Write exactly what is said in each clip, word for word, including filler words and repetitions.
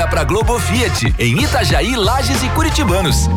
Venda pra Globo Fiat, em Itajaí, Lages e Curitibanos.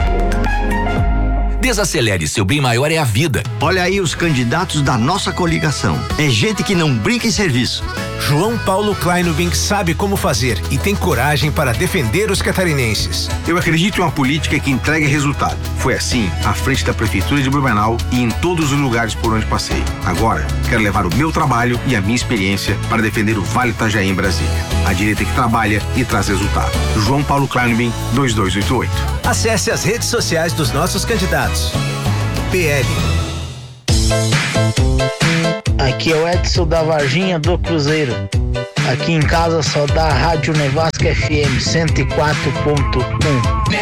Desacelere, seu bem maior é a vida. Olha aí os candidatos da nossa coligação. É gente que não brinca em serviço. João Paulo Kleinubin sabe como fazer e tem coragem para defender os catarinenses. Eu acredito em uma política que entregue resultado. Foi assim à frente da Prefeitura de Blumenau e em todos os lugares por onde passei. Agora, quero levar o meu trabalho e a minha experiência para defender o Vale Itajaí em Brasília. A direita que trabalha e traz resultado. João Paulo Kleinubin, dois dois oito oito. Acesse as redes sociais dos nossos candidatos. P L. Aqui é o Edson da Varginha do Cruzeiro. Aqui em casa só dá a Rádio Nevasca F M cento e quatro ponto um.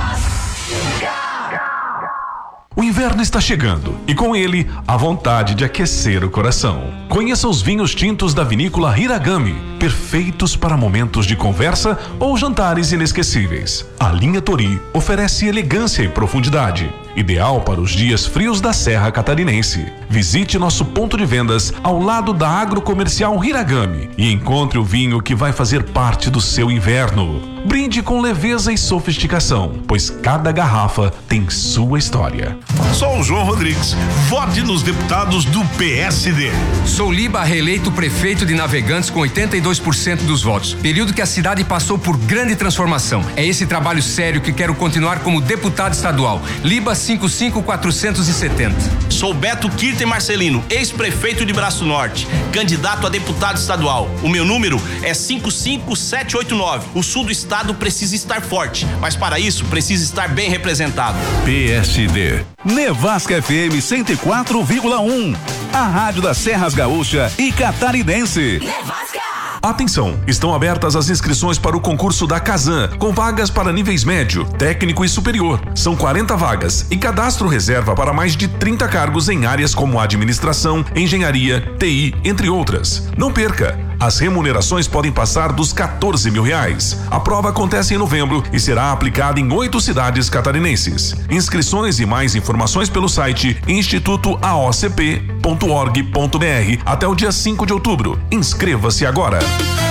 O inverno está chegando e com ele a vontade de aquecer o coração. Conheça os vinhos tintos da vinícola Hiragami, perfeitos para momentos de conversa ou jantares inesquecíveis. A linha Tori oferece elegância e profundidade, ideal para os dias frios da Serra Catarinense. Visite nosso ponto de vendas ao lado da Agrocomercial Hiragami e encontre o vinho que vai fazer parte do seu inverno. Brinde com leveza e sofisticação, pois cada garrafa tem sua história. Sou o João Rodrigues. Vote nos deputados do P S D. Sou Liba, reeleito prefeito de Navegantes com oitenta e dois por cento dos votos. Período que a cidade passou por grande transformação. É esse trabalho sério que quero continuar como deputado estadual. Liba cinco cinco quatrocentos e setenta. Sou Beto Kirten Marcelino, ex-prefeito de Braço Norte, candidato a deputado estadual. O meu número é cinco cinco sete oito nove. O sul do estado precisa estar forte, mas para isso precisa estar bem representado. P S D. Nevasca F M cento e quatro vírgula um. A rádio das Serras Gaúcha e Catarinense. Nevasca! Atenção, estão abertas as inscrições para o concurso da Casan, com vagas para níveis médio, técnico e superior. São quarenta vagas e cadastro reserva para mais de trinta cargos em áreas como administração, engenharia, T I, entre outras. Não perca! As remunerações podem passar dos quatorze mil reais. A prova acontece em novembro e será aplicada em oito cidades catarinenses. Inscrições e mais informações pelo site instituto a o c p ponto org ponto b r até o dia cinco de outubro. Inscreva-se agora.